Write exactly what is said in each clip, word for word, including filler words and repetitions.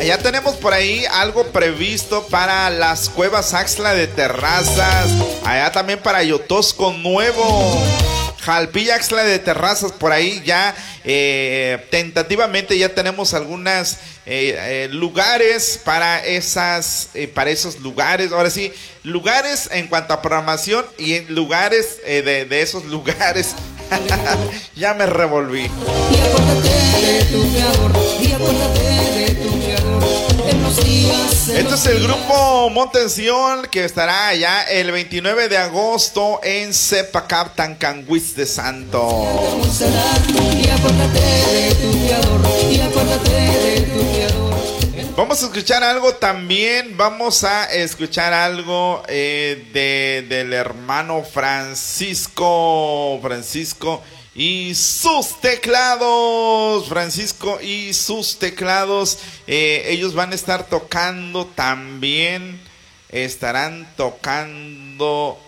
ya tenemos por ahí algo previsto para las cuevas Axtla de Terrazas. Allá también para Yotosco Nuevo. Jalpilla Axtla de Terrazas, por ahí ya eh, tentativamente ya tenemos algunos eh, eh, lugares para esas, eh, para esos lugares. Ahora sí, lugares en cuanto a programación y en lugares eh, de, de esos lugares. Ya me revolví. Y acuérdate de tu creador, y acuérdate de tu creador. En los días, en Este es el grupo Montensión, que estará allá el veintinueve de agosto en Cepacap, Tancanguis de Santo. y acuérdate de tu creador, y acuérdate de tu creador. Vamos a escuchar algo también, vamos a escuchar algo eh, de, del hermano Francisco, Francisco y sus teclados, Francisco y sus teclados, eh, ellos van a estar tocando también, estarán tocando...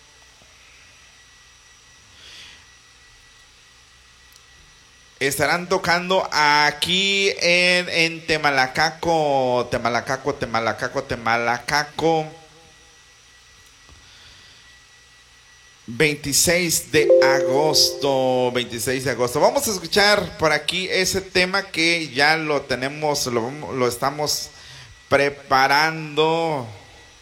Estarán tocando aquí en, en Temalacaco, Temalacaco, Temalacaco, Temalacaco. veintiséis de agosto, veintiséis de agosto. Vamos a escuchar por aquí ese tema que ya lo tenemos, lo, lo estamos preparando.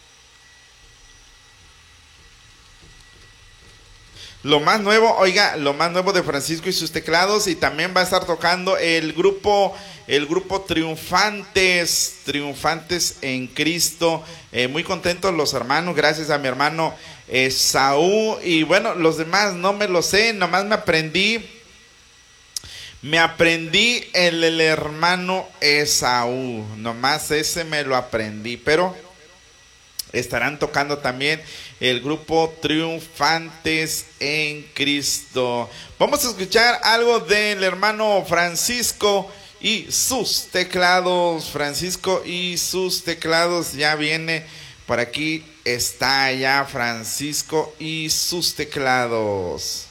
Lo más nuevo, oiga, lo más nuevo de Francisco y sus teclados, y también va a estar tocando el grupo, el grupo Triunfantes, Triunfantes en Cristo. Eh, muy contentos los hermanos, gracias a mi hermano eh, Saúl, y bueno, los demás no me lo sé, nomás me aprendí, me aprendí el, el hermano Esaú, nomás ese me lo aprendí, pero estarán tocando también el grupo Triunfantes en Cristo. Vamos a escuchar algo del hermano Francisco y sus teclados. Francisco y sus teclados, ya viene por aquí, está ya Francisco y sus teclados.